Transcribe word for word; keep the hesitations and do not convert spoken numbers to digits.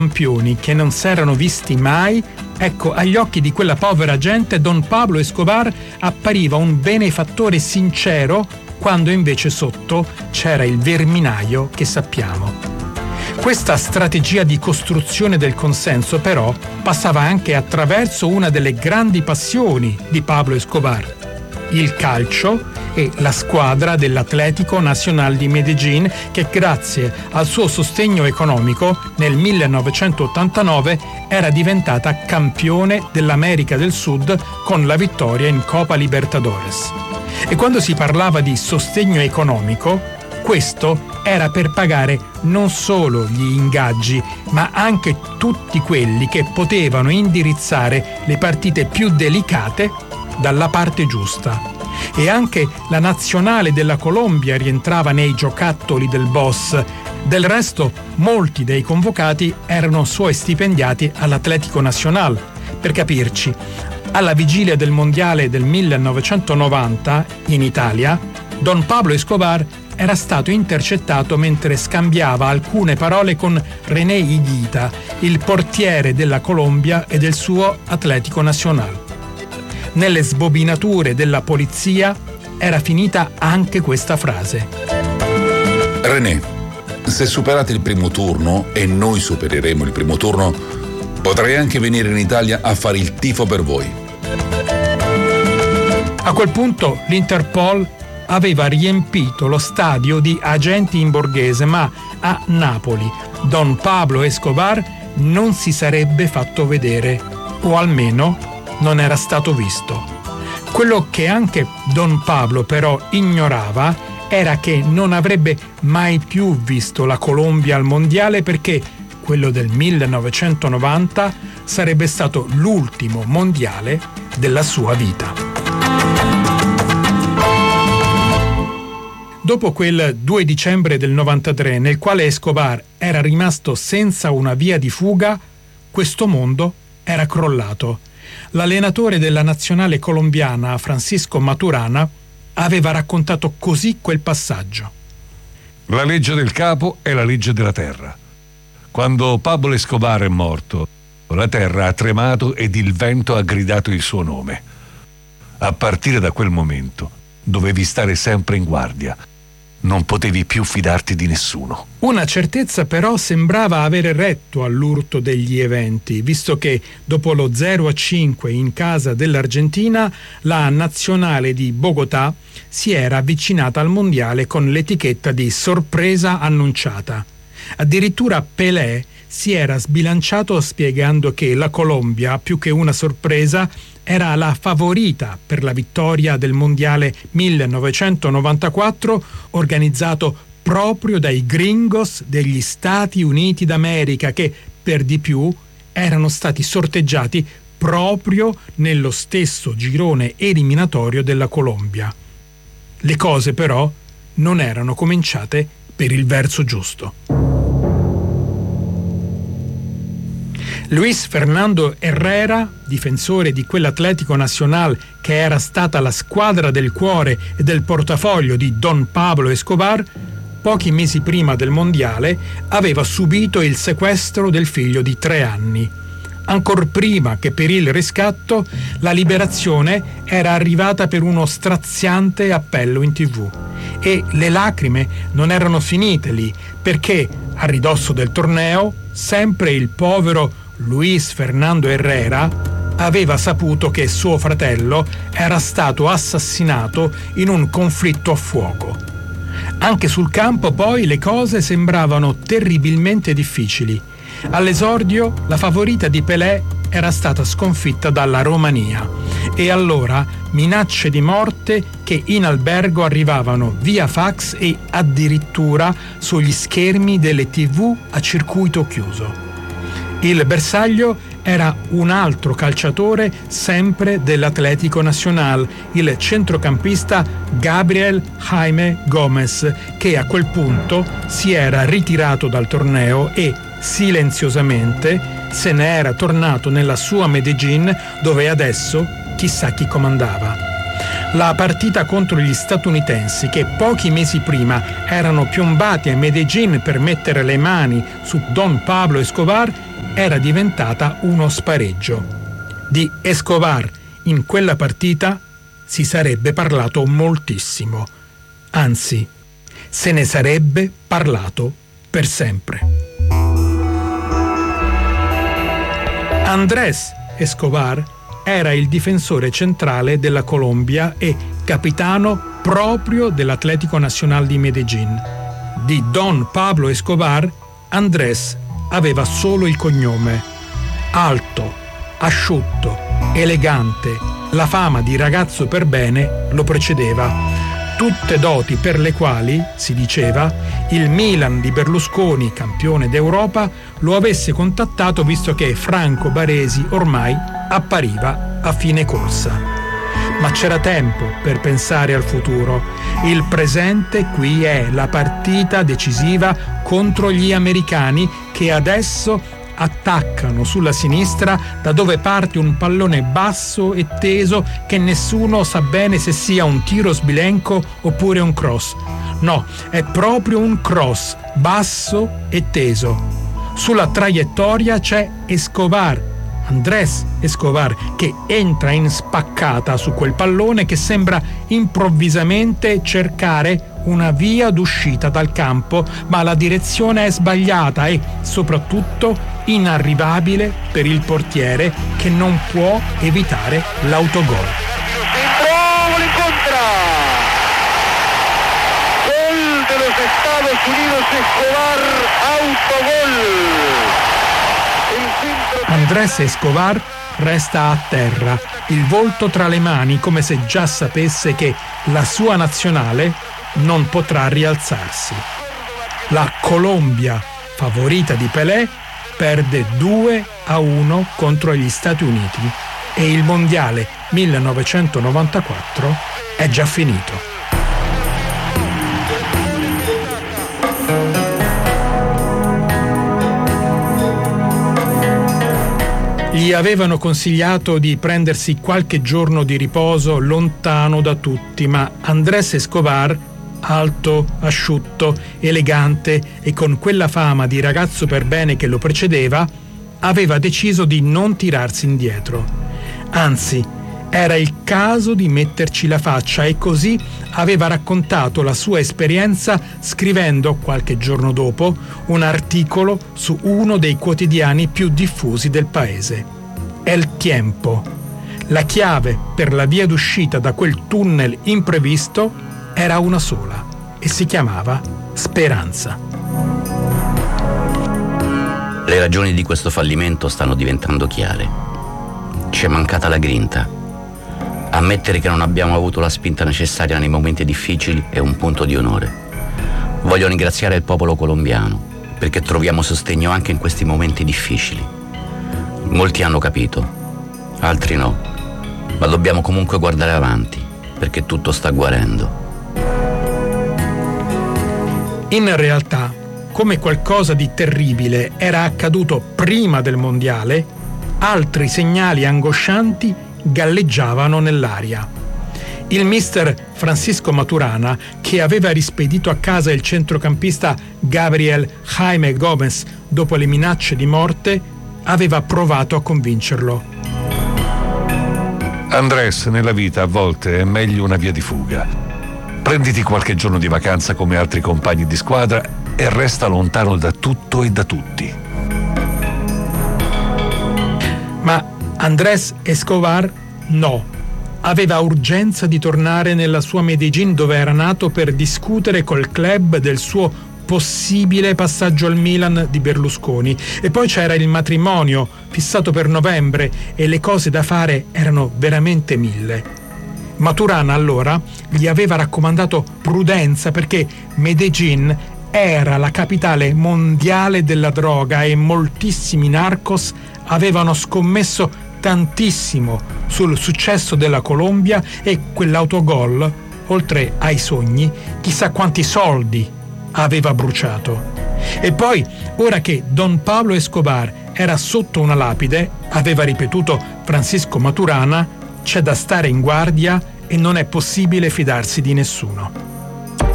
campioni che non s'erano visti mai, ecco, agli occhi di quella povera gente Don Pablo Escobar appariva un benefattore sincero, quando invece sotto c'era il verminaio che sappiamo. Questa strategia di costruzione del consenso però passava anche attraverso una delle grandi passioni di Pablo Escobar, il calcio e la squadra dell'Atlético Nacional di Medellín, che grazie al suo sostegno economico nel millenovecentottantanove era diventata campione dell'America del Sud con la vittoria in Copa Libertadores. E quando si parlava di sostegno economico, questo era per pagare non solo gli ingaggi, ma anche tutti quelli che potevano indirizzare le partite più delicate dalla parte giusta. E anche la nazionale della Colombia rientrava nei giocattoli del boss. Del resto, molti dei convocati erano suoi stipendiati all'Atlético Nacional. Per capirci, alla vigilia del mondiale del millenovecentonovanta in Italia, Don Pablo Escobar era stato intercettato mentre scambiava alcune parole con René Higuita, il portiere della Colombia e del suo Atlético Nacional. Nelle sbobinature della polizia era finita anche questa frase. René, se superate il primo turno, e noi supereremo il primo turno, potrei anche venire in Italia a fare il tifo per voi. A quel punto l'Interpol aveva riempito lo stadio di agenti in borghese, ma a Napoli Don Pablo Escobar non si sarebbe fatto vedere, o almeno non era stato visto. Quello che anche Don Pablo però ignorava era che non avrebbe mai più visto la Colombia al mondiale, perché quello del millenovecentonovanta sarebbe stato l'ultimo mondiale della sua vita. Dopo quel due dicembre del novantatré, nel quale Escobar era rimasto senza una via di fuga, questo mondo era crollato. L'allenatore della nazionale colombiana, Francisco Maturana, aveva raccontato così quel passaggio. La legge del capo è la legge della terra. Quando Pablo Escobar è morto, la terra ha tremato ed il vento ha gridato il suo nome. A partire da quel momento dovevi stare sempre in guardia. Non potevi più fidarti di nessuno. Una certezza però sembrava avere retto all'urto degli eventi, visto che dopo lo zero a cinque in casa dell'Argentina, la nazionale di Bogotà si era avvicinata al mondiale con l'etichetta di sorpresa annunciata. Addirittura Pelé si era sbilanciato spiegando che la Colombia, più che una sorpresa, era la favorita per la vittoria del mondiale millenovecentonovantaquattro, organizzato proprio dai gringos degli Stati Uniti d'America, che per di più erano stati sorteggiati proprio nello stesso girone eliminatorio della Colombia. Le cose però non erano cominciate per il verso giusto. Luis Fernando Herrera, difensore di quell'Atlético Nacional che era stata la squadra del cuore e del portafoglio di Don Pablo Escobar, pochi mesi prima del mondiale aveva subito il sequestro del figlio di tre anni. Ancor prima che per il riscatto, la liberazione era arrivata per uno straziante appello in tivù. E le lacrime non erano finite lì, perché a ridosso del torneo, sempre il povero Luis Fernando Herrera aveva saputo che suo fratello era stato assassinato in un conflitto a fuoco. Anche sul campo poi le cose sembravano terribilmente difficili. All'esordio la favorita di Pelé era stata sconfitta dalla Romania e allora minacce di morte che in albergo arrivavano via fax e addirittura sugli schermi delle tivù a circuito chiuso. Il bersaglio era un altro calciatore sempre dell'Atlético Nacional, il centrocampista Gabriel Jaime Gomez, che a quel punto si era ritirato dal torneo e silenziosamente se ne era tornato nella sua Medellín, dove adesso chissà chi comandava. La partita contro gli statunitensi, che pochi mesi prima erano piombati a Medellín per mettere le mani su Don Pablo Escobar, era diventata uno spareggio. Di Escobar in quella partita si sarebbe parlato moltissimo, anzi, se ne sarebbe parlato per sempre. Andrés Escobar era il difensore centrale della Colombia e capitano proprio dell'Atlético Nacional di Medellín. Di Don Pablo Escobar, Andrés aveva solo il cognome. Alto, asciutto, elegante, la fama di ragazzo per bene lo precedeva. Tutte doti per le quali, si diceva, il Milan di Berlusconi, campione d'Europa, lo avesse contattato visto che Franco Baresi ormai appariva a fine corsa. Ma c'era tempo per pensare al futuro. Il presente qui è la partita decisiva contro gli americani che adesso attaccano sulla sinistra da dove parte un pallone basso e teso che nessuno sa bene se sia un tiro sbilenco oppure un cross. No, è proprio un cross basso e teso. Sulla traiettoria c'è Escobar, Andrés Escobar, che entra in spaccata su quel pallone che sembra improvvisamente cercare una via d'uscita dal campo, ma la direzione è sbagliata e soprattutto inarrivabile per il portiere che non può evitare l'autogol. Gol en contra. Gol de los Estados Unidos, Escobar, autogol. Andrés Escobar resta a terra, il volto tra le mani come se già sapesse che la sua nazionale non potrà rialzarsi. La Colombia, favorita di Pelé, perde due a uno contro gli Stati Uniti e il mondiale millenovecentonovantaquattro è già finito. Gli avevano consigliato di prendersi qualche giorno di riposo lontano da tutti, ma Andrés Escobar, alto, asciutto, elegante e con quella fama di ragazzo per bene che lo precedeva, aveva deciso di non tirarsi indietro. Anzi, era il caso di metterci la faccia e così aveva raccontato la sua esperienza scrivendo, qualche giorno dopo, un articolo su uno dei quotidiani più diffusi del paese. El Tiempo. La chiave per la via d'uscita da quel tunnel imprevisto era una sola e si chiamava speranza. Le ragioni di questo fallimento stanno diventando chiare. Ci è mancata la grinta. Ammettere che non abbiamo avuto la spinta necessaria nei momenti difficili è un punto di onore. Voglio ringraziare il popolo colombiano perché troviamo sostegno anche in questi momenti difficili. Molti hanno capito, altri no, ma dobbiamo comunque guardare avanti perché tutto sta guarendo. In realtà, come qualcosa di terribile era accaduto prima del mondiale, altri segnali angoscianti galleggiavano nell'aria. Il mister Francisco Maturana, che aveva rispedito a casa il centrocampista Gabriel Jaime Gómez dopo le minacce di morte, aveva provato a convincerlo. Andrés, nella vita a volte è meglio una via di fuga. Prenditi qualche giorno di vacanza come altri compagni di squadra e resta lontano da tutto e da tutti. Ma Andrés Escobar no. Aveva urgenza di tornare nella sua Medellín dove era nato per discutere col club del suo possibile passaggio al Milan di Berlusconi. E poi c'era il matrimonio fissato per novembre e le cose da fare erano veramente mille. Maturana allora gli aveva raccomandato prudenza perché Medellín era la capitale mondiale della droga e moltissimi narcos avevano scommesso tantissimo sul successo della Colombia e quell'autogol, oltre ai sogni, chissà quanti soldi aveva bruciato. E poi, ora che Don Pablo Escobar era sotto una lapide, aveva ripetuto Francisco Maturana, c'è da stare in guardia e non è possibile fidarsi di nessuno.